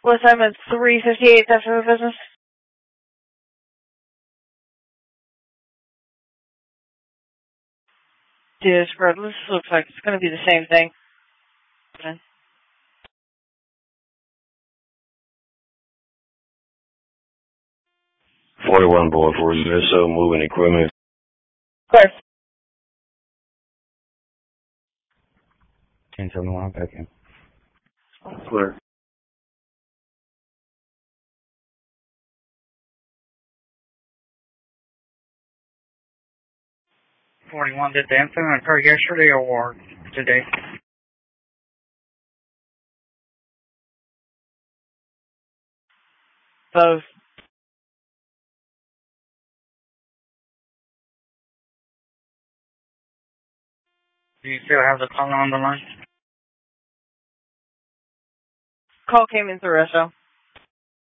What time is 3:58 after the business? This looks like it's going to be the same thing. 41 board for USO moving equipment. Clear. Can you tell me when I'm back in? Clear. Did the incident occur yesterday or today? Both. Do you still have the caller on the line? Call came in through SO.